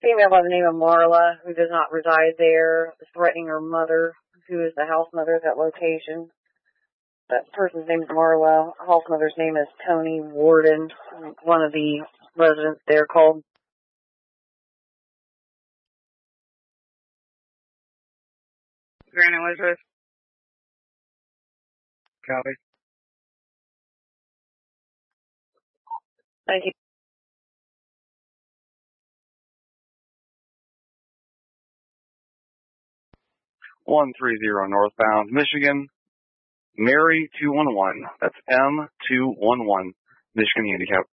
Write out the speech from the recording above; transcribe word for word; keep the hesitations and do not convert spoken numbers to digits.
Female by the name of Marla, who does not reside there, is threatening her mother, who is the house mother at that location. That person's name is Marla. House mother's name is Tony Warden. One of the residents there called. Grand Elizabeth. Copy. Thank you. one three zero northbound Michigan, Mary two one one. That's M two one one, Michigan Handicap.